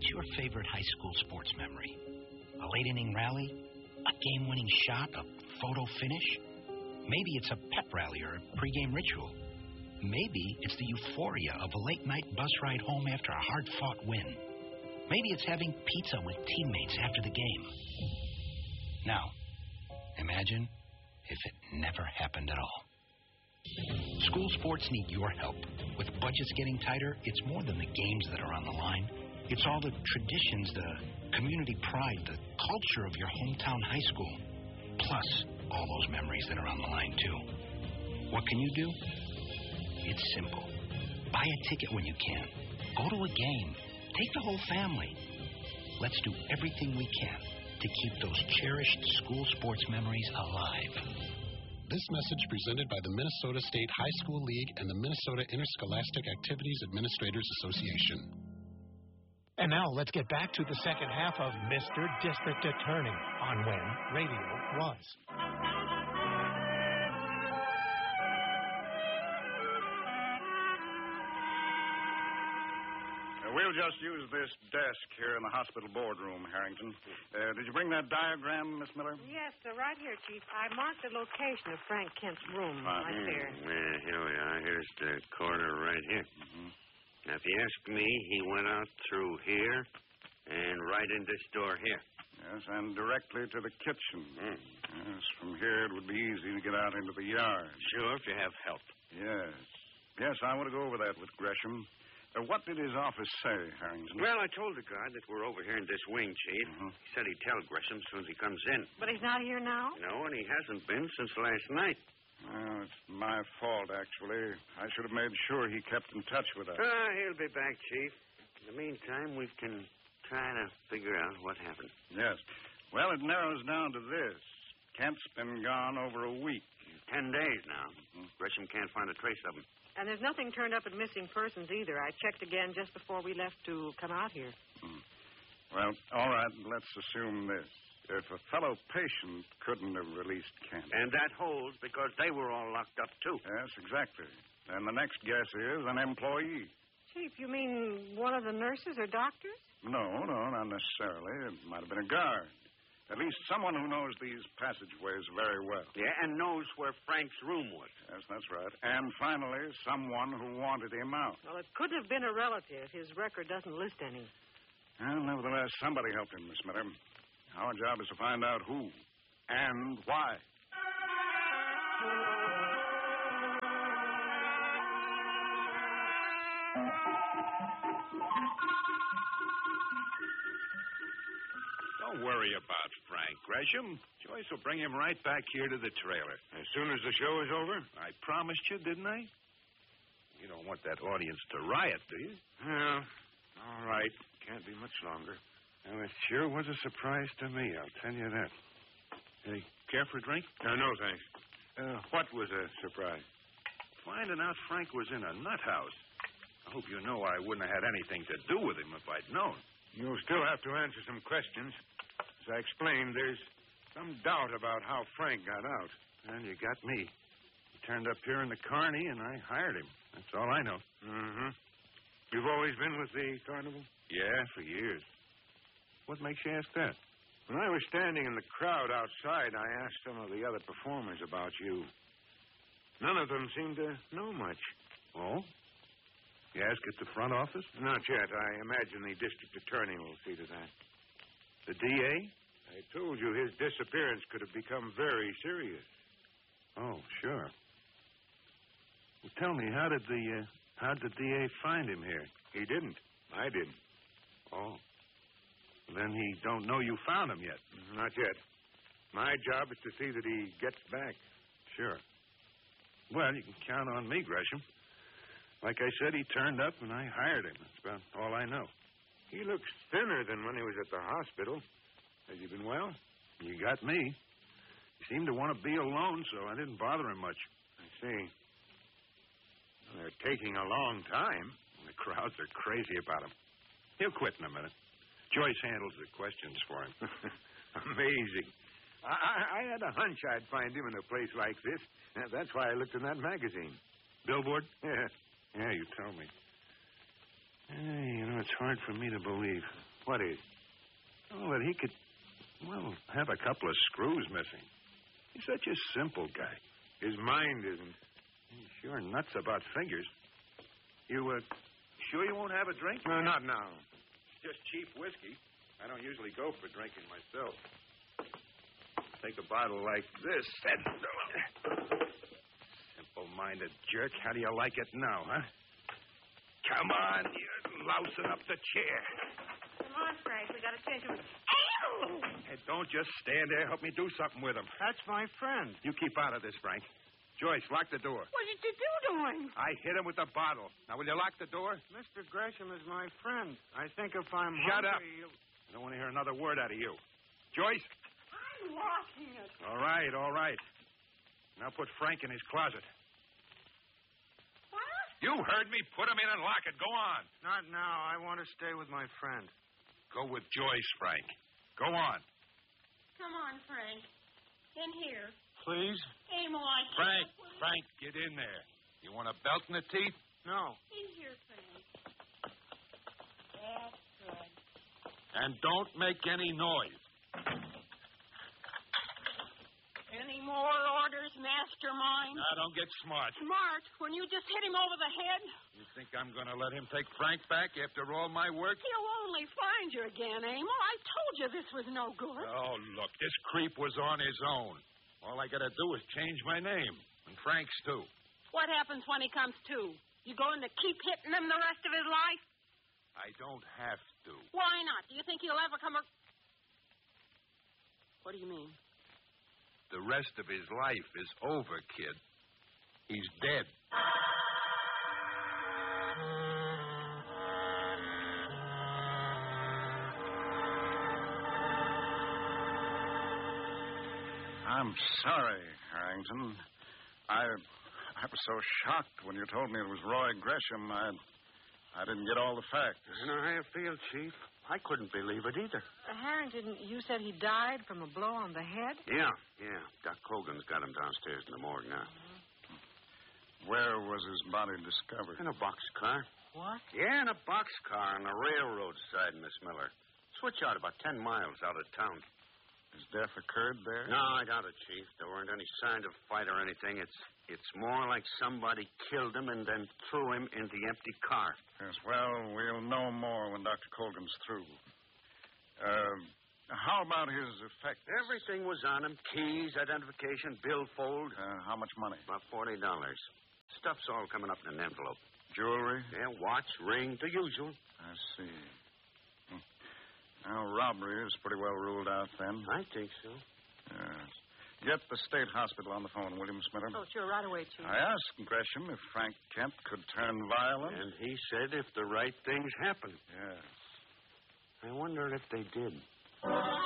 What's your favorite high school sports memory? A late-inning rally? A game-winning shot? A photo finish? Maybe it's a pep rally or a pregame ritual. Maybe it's the euphoria of a late-night bus ride home after a hard-fought win. Maybe it's having pizza with teammates after the game. Now, imagine if it never happened at all. School sports need your help. With budgets getting tighter, it's more than the games that are on the line. It's all the traditions, the community pride, the culture of your hometown high school. Plus, all those memories that are on the line, too. What can you do? It's simple. Buy a ticket when you can. Go to a game. Take the whole family. Let's do everything we can to keep those cherished school sports memories alive. This message presented by the Minnesota State High School League and the Minnesota Interscholastic Activities Administrators Association. And now let's get back to the second half of Mr. District Attorney on When Radio Was. We'll just use this desk here in the hospital boardroom, Harrington. Did you bring that diagram, Miss Miller? Yes, sir, right here, Chief. I marked the location of Frank Kent's room right there. Here we are. Here's the corner right here. Mm-hmm. Now, if you ask me, he went out through here and right in this door here. Yes, and directly to the kitchen. Yes, from here it would be easy to get out into the yard. Sure, if you have help. Yes. Yes, I want to go over that with Gresham. What did his office say, Harrington? Well, I told the guard that we're over here in this wing, Chief. Mm-hmm. He said he'd tell Gresham as soon as he comes in. But he's not here now? No, and he hasn't been since last night. Well, it's my fault, actually. I should have made sure he kept in touch with us. He'll be back, Chief. In the meantime, we can try to figure out what happened. Yes. Well, it narrows down to this. Kent's been gone over a week. 10 days now. Gresham can't find a trace of him. And there's nothing turned up at missing persons either. I checked again just before we left to come out here. Well, all right, let's assume this. If a fellow patient couldn't have released Kent. And that holds because they were all locked up, too. Yes, exactly. And the next guess is an employee. Chief, you mean one of the nurses or doctors? No, not necessarily. It might have been a guard. At least someone who knows these passageways very well. Yeah, and knows where Frank's room was. Yes, that's right. And finally, someone who wanted him out. Well, it couldn't have been a relative. His record doesn't list any. Well, nevertheless, somebody helped him, Miss Miller. Our job is to find out who and why. Don't worry about Frank, Gresham. Joyce will bring him right back here to the trailer. As soon as the show is over? I promised you, didn't I? You don't want that audience to riot, do you? Well, all right. Can't be much longer. Well, it sure was a surprise to me, I'll tell you that. Hey, care for a drink? No, thanks. What was a surprise? Finding out Frank was in a nut house. I hope you know I wouldn't have had anything to do with him if I'd known. You'll still have to answer some questions. As I explained, there's some doubt about how Frank got out. And you got me. He turned up here in the carny, and I hired him. That's all I know. Mm-hmm. You've always been with the carnival? Yeah, for years. What makes you ask that? When I was standing in the crowd outside, I asked some of the other performers about you. None of them seemed to know much. Oh? You ask at the front office? Not yet. I imagine the district attorney will see to that. The DA? I told you his disappearance could have become very serious. Oh, sure. Well, tell me, how did the DA find him here? He didn't. I didn't. Oh. Then he don't know you found him yet. Not yet. My job is to see that he gets back. Sure. Well, you can count on me, Gresham. Like I said, he turned up and I hired him. That's about all I know. He looks thinner than when he was at the hospital. Has he been well? You got me. He seemed to want to be alone, so I didn't bother him much. I see. Well, they're taking a long time. The crowds are crazy about him. He'll quit in a minute. Joyce handles the questions for him. Amazing. I had a hunch I'd find him in a place like this. That's why I looked in that magazine. Billboard? Yeah. Yeah, you told me. Hey, it's hard for me to believe. What is? Oh, that he could, have a couple of screws missing. He's such a simple guy. His mind isn't. He's sure nuts about figures. You, sure you won't have a drink? No, not now. It's just cheap whiskey. I don't usually go for drinking myself. Take a bottle like this. Simple-minded jerk. How do you like it now, huh? Come on, you're lousing up the chair. Come on, Frank. We got to change him. Hey, don't just stand there. Help me do something with him. That's my friend. You keep out of this, Frank. Joyce, lock the door. What did you do to him? I hit him with the bottle. Now, will you lock the door? Mr. Gresham is my friend. I think if I'm Shut up. hungry, I don't want to hear another word out of you. Joyce? I'm locking it. All right, all right. Now put Frank in his closet. What? You heard me. Put him in and lock it. Go on. Not now. I want to stay with my friend. Go with Joyce, Frank. Go on. Come on, Frank. In here. Please? Amo, I can't. Frank, Frank, get in there. You want a belt in the teeth? No. In here, Frank. That's good. And don't make any noise. Any more orders, Mastermind? Now, don't get smart. Smart, when you just hit him over the head. You think I'm going to let him take Frank back after all my work? He'll only find you again, Amo. I told you this was no good. Oh, look, this creep was on his own. All I got to do is change my name. And Frank's, too. What happens when he comes to? You going to keep hitting him the rest of his life? I don't have to. Why not? Do you think he'll ever come What do you mean? The rest of his life is over, kid. He's dead. I'm sorry, Harrington. I was so shocked when you told me it was Roy Gresham. I didn't get all the facts. You know how you feel, Chief? I couldn't believe it either. Harrington, you said he died from a blow on the head? Yeah. Doc Hogan's got him downstairs in the morgue now. Where was his body discovered? In a boxcar. What? Yeah, in a boxcar on the railroad side, Miss Miller. Switch out about 10 miles out of town. His death occurred there? No, I doubt it, Chief. There weren't any signs of fight or anything. It's more like somebody killed him and then threw him in the empty car. Yes, well, we'll know more when Dr. Colgan's through. How about his effects? Everything was on him. Keys, identification, billfold. How much money? About $40. Stuff's all coming up in an envelope. Jewelry? Yeah, watch, ring, the usual. I see. Now, robbery is pretty well ruled out then. I think so. Yes. Get the state hospital on the phone, will you, Miss Miller? Oh, sure, right away, Chief. I asked Gresham if Frank Kent could turn violent. And he said if the right things happen. Yes. I wonder if they did.